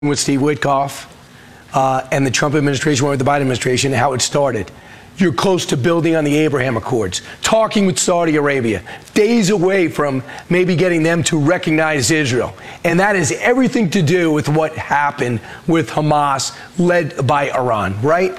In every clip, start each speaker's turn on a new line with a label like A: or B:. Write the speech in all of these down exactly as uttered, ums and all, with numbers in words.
A: with Steve Witkoff uh, and the Trump administration went with the Biden administration, how it started. You're close to building on the Abraham Accords, talking with Saudi Arabia, days away from maybe getting them to recognize Israel. And that has everything to do with what happened with Hamas, led by Iran, right?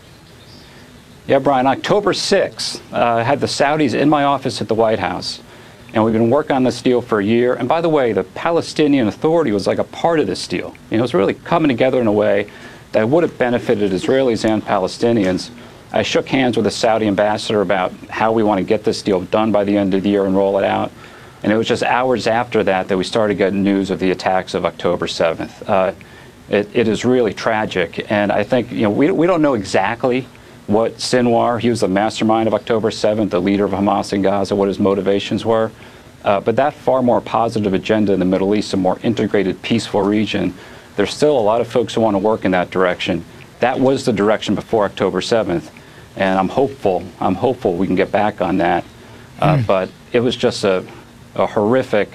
B: Yeah, Brian, October sixth, uh, I had the Saudis in my office at the White House. And we've been working on this deal for a year. And by the way, the Palestinian Authority was like a part of this deal. You know, it was really coming together in a way that would have benefited Israelis and Palestinians. I shook hands with the Saudi ambassador about how we want to get this deal done by the end of the year and roll it out. And it was just hours after that that we started getting news of the attacks of October seventh. Uh, it, it is really tragic. And I think, you know, we, we don't know exactly what Sinwar, he was the mastermind of October seventh, the leader of Hamas in Gaza, what his motivations were. Uh, but that far more positive agenda in the Middle East, a more integrated, peaceful region, there's still a lot of folks who want to work in that direction. That was the direction before October seventh. And I'm hopeful, I'm hopeful we can get back on that. Uh, mm. But it was just a, a horrific,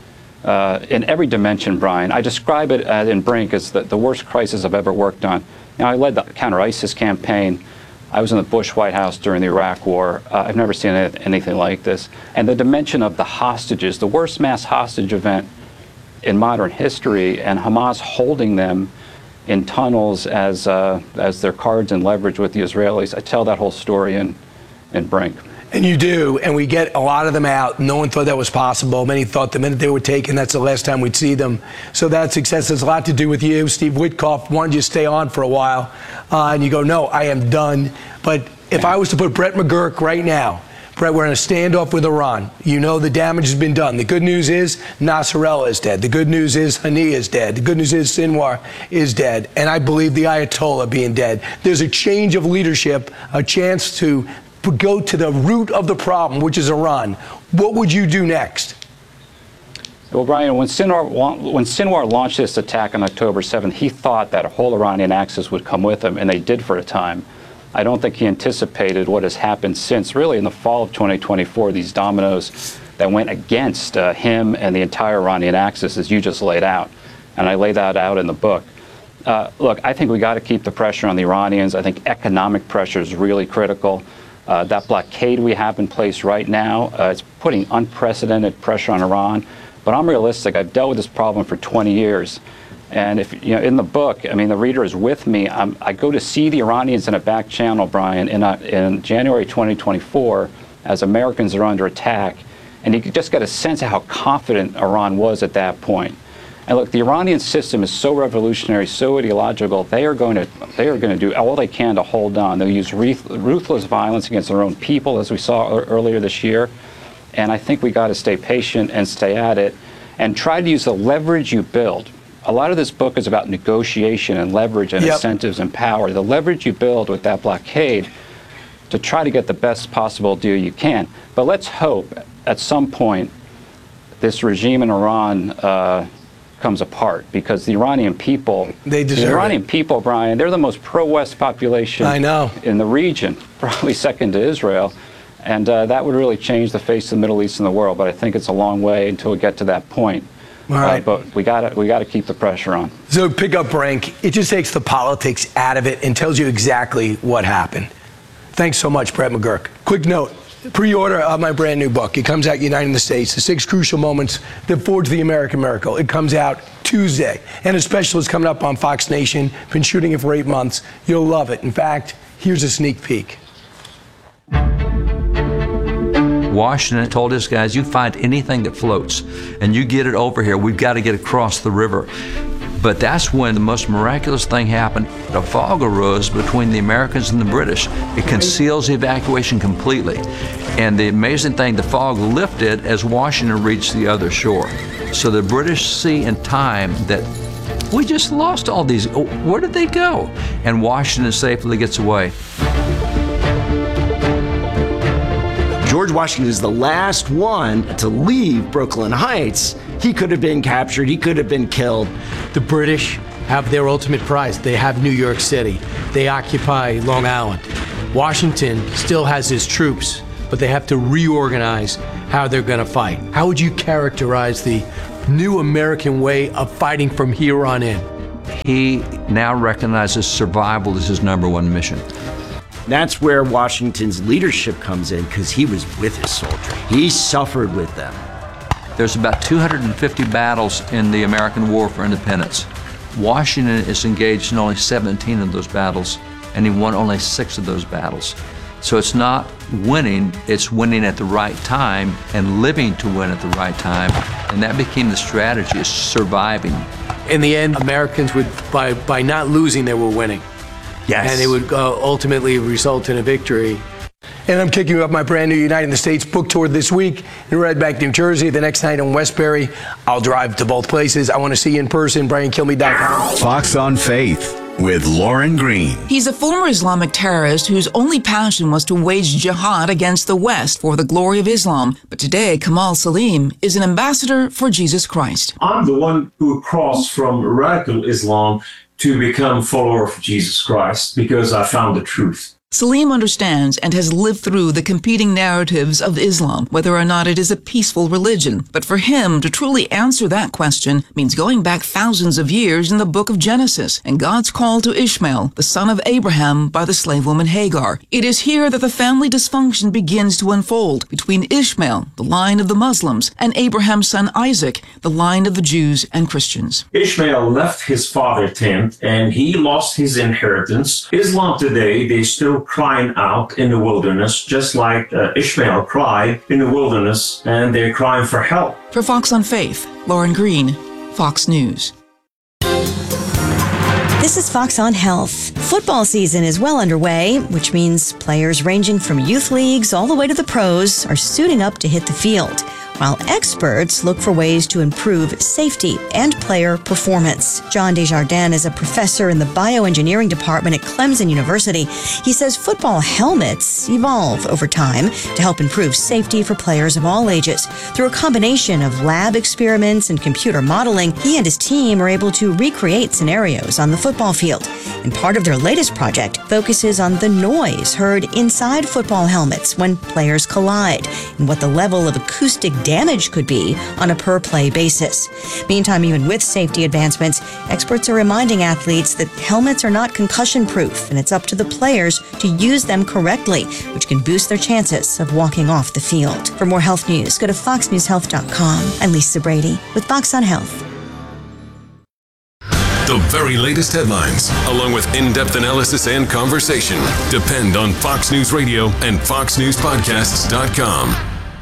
B: uh, in every dimension, Brian. I describe it uh, in Brink as the, the worst crisis I've ever worked on. Now, I led the counter-ISIS campaign. I was in the Bush White House during the Iraq War. Uh, I've never seen anything like this. And the dimension of the hostages, the worst mass hostage event in modern history, and Hamas holding them in tunnels as uh, as their cards and leverage with the Israelis. I tell that whole story in, in Brink.
A: And you do, and we get a lot of them out. No one thought that was possible. Many thought the minute they were taken, that's the last time we'd see them. So that success has a lot to do with you. Steve Witkoff wanted you to stay on for a while, uh, and you go, no, I am done. But if I was to put Brett McGurk right now, Brett, we're in a standoff with Iran. You know the damage has been done. The good news is Nasrallah is dead. The good news is Haniyeh is dead. The good news is Sinwar is dead. And I believe the Ayatollah being dead. There's a change of leadership, a chance to go to the root of the problem, which is Iran. What would you do next?
B: Well, Brian, when Sinwar, when Sinwar launched this attack on October seventh, he thought that a whole Iranian axis would come with him, and they did for a time. I don't think he anticipated what has happened since, really in the fall of twenty twenty-four, these dominoes that went against uh, him and the entire Iranian axis, as you just laid out. And I lay that out in the book. Uh, look, I think we got to keep the pressure on the Iranians. I think economic pressure is really critical. Uh, that blockade we have in place right now, uh, it's putting unprecedented pressure on Iran. But I'm realistic. I've dealt with this problem for twenty years. And if you know, in the book, I mean, the reader is with me. I'm, I go to see the Iranians in a back channel, Brian, in, a, in January twenty twenty-four, as Americans are under attack. And you could just get a sense of how confident Iran was at that point. And look, the Iranian system is so revolutionary, so ideological. They are going to they are going to do all they can to hold on. They'll use ruthless violence against their own people, as we saw earlier this year. And I think we got to stay patient and stay at it, and try to use the leverage you build. A lot of this book is about negotiation and leverage and yep. incentives and power. The leverage you build with that blockade to try to get the best possible deal you can. But let's hope at some point this regime in Iran uh, comes apart, because the Iranian people,
A: they deserve
B: the Iranian
A: it.
B: people, Brian, they're the most pro-West population
A: I know.
B: in the region, probably second to Israel. And uh, that would really change the face of the Middle East and the world. But I think it's a long way until we get to that point.
A: All right.
B: Uh, but we got to we got to keep the pressure on.
A: So pick up Brink. It just takes the politics out of it and tells you exactly what happened. Thanks so much, Brett McGurk. Quick note. Pre-order of my brand new book. It comes out Uniting the States, the six crucial moments that forged the American miracle. It comes out Tuesday. And a special is coming up on Fox Nation. Been shooting it for eight months. You'll love it. In fact, here's a sneak peek.
C: Washington told his guys, you find anything that floats and you get it over here. We've got to get across the river. But that's when the most miraculous thing happened. A fog arose between the Americans and the British. It conceals the evacuation completely. And the amazing thing, the fog lifted as Washington reached the other shore. So the British see in time that we just lost all these. Where did they go? And Washington safely gets away.
D: George Washington is the last one to leave Brooklyn Heights. He could have been captured. He could have been killed.
E: The British have their ultimate prize. They have New York City. They occupy Long Island. Washington still has his troops, but they have to reorganize how they're going to fight. How would you characterize the new American way of fighting from here on in?
C: he now recognizes survival as his number one mission.
D: That's where Washington's leadership comes in, because he was with his soldiers. He suffered with them.
C: There's about two hundred fifty battles in the American War for Independence. Washington is engaged in only seventeen of those battles, and he won only six of those battles. So it's not winning, it's winning at the right time and living to win at the right time. And that became the strategy, is surviving.
E: In the end, Americans would, by, by not losing, they were winning.
D: Yes.
E: And it would uh, ultimately result in a victory.
A: And I'm kicking off my brand new United in the States book tour this week in Red Bank, New Jersey. The next night in Westbury. I'll drive to both places. I want to see you in person. Brian Kilmeade dot com.
F: Fox on Faith with Lauren Green.
G: He's a former Islamic terrorist whose only passion was to wage jihad against the West for the glory of Islam. But today, Kamal Salim is an ambassador for Jesus Christ.
H: I'm the one who crossed from radical Islam to become a follower of Jesus Christ because I found the truth.
G: Salim understands and has lived through the competing narratives of Islam, whether or not it is a peaceful religion. But for him, to truly answer that question means going back thousands of years in the book of Genesis and God's call to Ishmael, the son of Abraham, by the slave woman Hagar. It is here that the family dysfunction begins to unfold between Ishmael, the line of the Muslims, and Abraham's son Isaac, the line of the Jews and Christians.
H: Ishmael left his father's tent and he lost his inheritance. Islam today, they still crying out in the wilderness, just like uh, Ishmael cried in the wilderness, and they're crying for help.
G: For Fox on Faith, Lauren Green, Fox News.
I: This is Fox on Health. Football season is well underway, which means players ranging from youth leagues all the way to the pros are suiting up to hit the field, while experts look for ways to improve safety and player performance. John Desjardins is a professor in the bioengineering department at Clemson University. He says football helmets evolve over time to help improve safety for players of all ages. Through a combination of lab experiments and computer modeling, he and his team are able to recreate scenarios on the football field. And part of their latest project focuses on the noise heard inside football helmets when players collide and what the level of acoustic damage could be on a per-play basis. Meantime, even with safety advancements, experts are reminding athletes that helmets are not concussion-proof, and it's up to the players to use them correctly, which can boost their chances of walking off the field. For more health news, go to fox news health dot com. I'm Lisa Brady with Fox on Health.
J: The very latest headlines, along with in-depth analysis and conversation, depend on Fox News Radio and fox news podcasts dot com.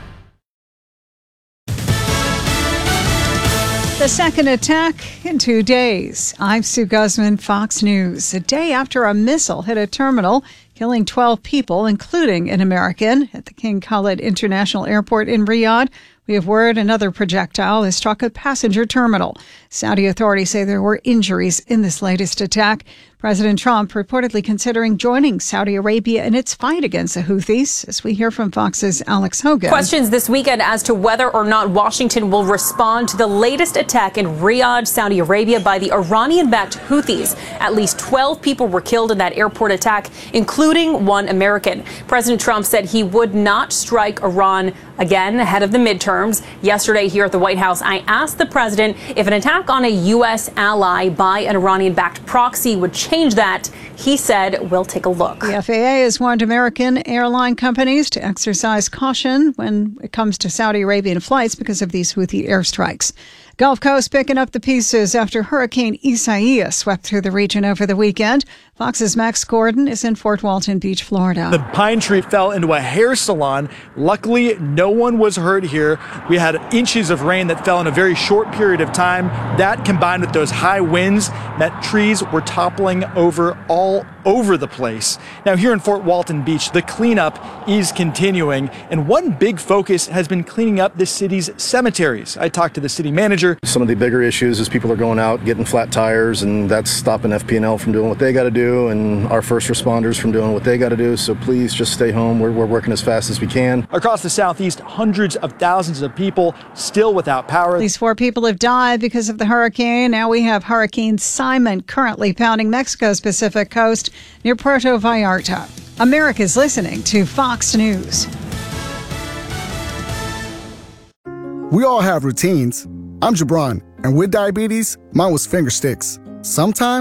K: The second attack in two days. I'm Sue Guzman, Fox News. A day after a missile hit a terminal, killing twelve people, including an American, at the King Khalid International Airport in Riyadh, we have word another projectile has struck a passenger terminal. Saudi authorities say there were injuries in this latest attack. President Trump reportedly considering joining Saudi Arabia in its fight against the Houthis, as we hear from Fox's Alex Hogan.
L: Questions this weekend as to whether or not Washington will respond to the latest attack in Riyadh, Saudi Arabia by the Iranian-backed Houthis. At least twelve people were killed in that airport attack, including one American. President Trump said he would not strike Iran again ahead of the midterms. Yesterday here at the White House, I asked the president if an attack on a U S ally by an Iranian-backed proxy would change that. He said, we'll take a look.
K: The F A A has warned American airline companies to exercise caution when it comes to Saudi Arabian flights because of these Houthi airstrikes. Gulf Coast picking up the pieces after Hurricane Isaias swept through the region over the weekend. Fox's Max Gordon is in Fort Walton Beach, Florida.
M: The pine tree fell into a hair salon. Luckily, no one was hurt here. We had inches of rain that fell in a very short period of time. That combined with those high winds meant trees were toppling over all over the place. Now here in Fort Walton Beach, the cleanup is continuing, and one big focus has been cleaning up the city's cemeteries. I talked to the city manager.
N: Some of the bigger issues is people are going out getting flat tires, and that's stopping F P and L from doing what they got to do and our first responders from doing what they got to do. So please just stay home. We're, we're working as fast as we can.
M: Across the southeast, hundreds of thousands of people still without power.
K: At least four people have died because of the hurricane. Now we have Hurricane Simon currently pounding Mexico's Pacific coast near Puerto Vallarta. America's listening to Fox News.
O: We all have routines. I'm Jabron, and with diabetes, mine was finger sticks. Sometimes